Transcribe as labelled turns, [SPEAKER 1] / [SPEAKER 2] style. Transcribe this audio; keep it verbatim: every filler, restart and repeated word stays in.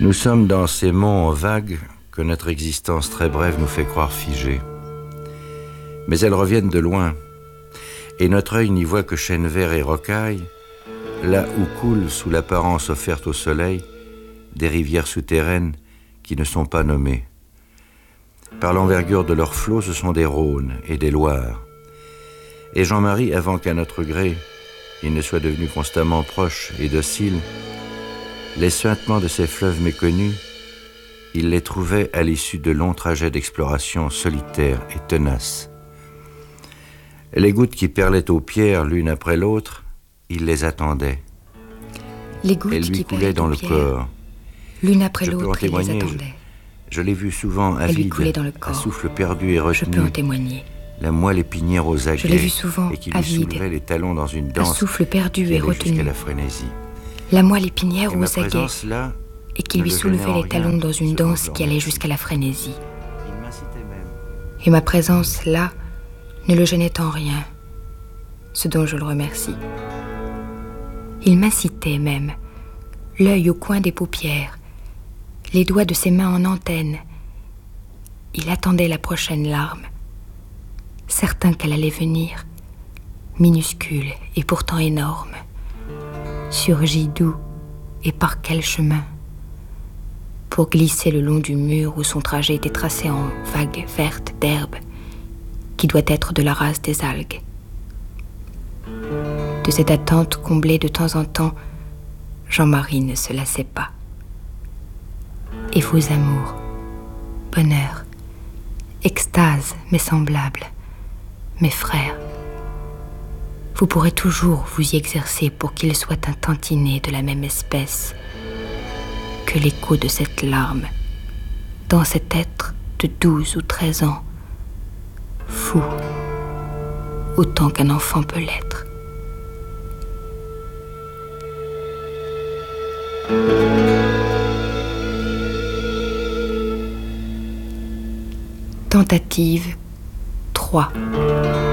[SPEAKER 1] Nous sommes dans ces monts vagues que notre existence très brève nous fait croire figées. Mais elles reviennent de loin, et notre œil n'y voit que chênes verts et rocailles, là où coulent, sous l'apparence offerte au soleil, des rivières souterraines qui ne sont pas nommées. Par l'envergure de leurs flots, ce sont des Rhônes et des Loirs. Et Jean-Marie, avant qu'à notre gré, il ne soit devenu constamment proche et docile, les suintements de ces fleuves méconnus, il les trouvait à l'issue de longs trajets d'exploration solitaires et tenaces. Les gouttes qui perlaient aux pierres l'une après l'autre, il les attendait.
[SPEAKER 2] Les gouttes
[SPEAKER 1] Elles lui
[SPEAKER 2] qui
[SPEAKER 1] coulaient dans le
[SPEAKER 2] pierres,
[SPEAKER 1] corps.
[SPEAKER 2] L'une après
[SPEAKER 1] Je peux en
[SPEAKER 2] l'autre, il les
[SPEAKER 1] témoigner,
[SPEAKER 2] attendait.
[SPEAKER 1] Je, je l'ai vu souvent
[SPEAKER 2] Elles lui
[SPEAKER 1] avide,
[SPEAKER 2] coulaient dans le
[SPEAKER 1] à
[SPEAKER 2] corps.
[SPEAKER 1] souffle perdu et
[SPEAKER 2] Je
[SPEAKER 1] retenu,
[SPEAKER 2] peux en témoigner.
[SPEAKER 1] la moelle épinière aux aguets,
[SPEAKER 2] Je l'ai vu souvent
[SPEAKER 1] et qui lui
[SPEAKER 2] avide,
[SPEAKER 1] soulevait les talons dans une
[SPEAKER 2] à
[SPEAKER 1] danse
[SPEAKER 2] souffle perdu
[SPEAKER 1] qui
[SPEAKER 2] et
[SPEAKER 1] allait jusqu'à
[SPEAKER 2] retenu.
[SPEAKER 1] la frénésie.
[SPEAKER 2] La moelle épinière
[SPEAKER 1] Et ma
[SPEAKER 2] aux aguets,
[SPEAKER 1] présence là
[SPEAKER 2] et qui
[SPEAKER 1] ne
[SPEAKER 2] lui
[SPEAKER 1] le gênait
[SPEAKER 2] soulevait
[SPEAKER 1] en
[SPEAKER 2] les
[SPEAKER 1] rien,
[SPEAKER 2] talons dans une
[SPEAKER 1] selon
[SPEAKER 2] danse
[SPEAKER 1] Jean
[SPEAKER 2] qui allait
[SPEAKER 1] Merci.
[SPEAKER 2] jusqu'à la frénésie.
[SPEAKER 1] Il m'incitait même.
[SPEAKER 2] Et ma présence là ne le gênait en rien, ce dont je le remercie. Il m'incitait même, l'œil au coin des paupières, les doigts de ses mains en antenne. Il attendait la prochaine larme, certain qu'elle allait venir, minuscule et pourtant énorme. Surgit d'où et par quel chemin, pour glisser le long du mur où son trajet était tracé en vagues vertes d'herbe, qui doit être de la race des algues. De cette attente comblée de temps en temps, Jean-Marie ne se lassait pas. Et vos amours, bonheur, extase, mes semblables, mes frères, vous pourrez toujours vous y exercer pour qu'ils soient un tantinet de la même espèce que l'écho de cette larme dans cet être de douze ou treize ans, fou, autant qu'un enfant peut l'être. Tentative trois.